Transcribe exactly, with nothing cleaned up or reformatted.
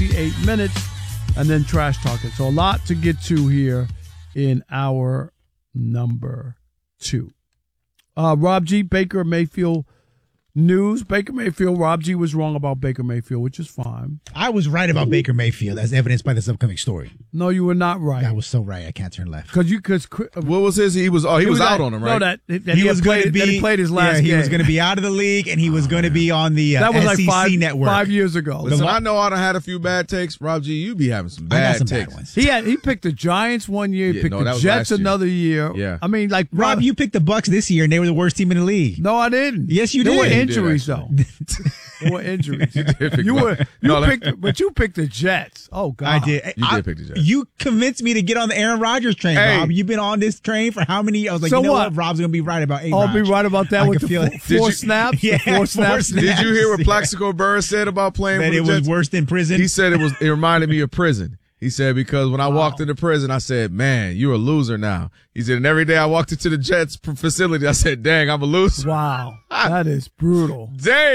sixty-eight minutes, and then trash talking. So a lot to get to here in hour number two. Uh, Rob G, Baker Mayfield news. Baker Mayfield, Rob G was wrong about Baker Mayfield, which is fine. I was right about Baker Mayfield, as evidenced by this upcoming story. No, you were not right. I was so right. I can't turn left. Because you, because what was his? He was. Oh, he, he was, was out at, on him, right? No, that, that he, he was going to be. That he played his last. Yeah, he game. was going to be out of the league, and he was going to be on the uh, that was S E C like five, network five years ago. Listen, I know I done had a few bad takes. Rob G, you be having some bad I got some takes. bad ones. He had he picked the Giants one year. He Yeah, picked no, that the was Jets last year. another year. Yeah. I mean, like Rob, uh, you picked the Bucks this year, and they were the worst team in the league. No, I didn't. Yes, you there did. Were You did, injuries though. There were injuries. You, did pick you were you no, picked, but you picked the Jets. Oh God, I did. You I, did pick the Jets. You convinced me to get on the Aaron Rodgers train, Hey. Rob. You've been on this train for how many? I was like, So you know what? what? Rob's going to be right about A. I'll be right about that I with can the feel four, it. four Did you- snaps. Yeah, the four four snaps. snaps. Did you hear what Yeah. Plaxico Burress said about playing That for the it was Jets? worse than prison. He said it was. It reminded me of prison. He said, because when I walked into prison, I said, man, you're a loser now. He said, and every day I walked into the Jets facility, I said, dang, I'm a loser. Wow, that is brutal. Dang.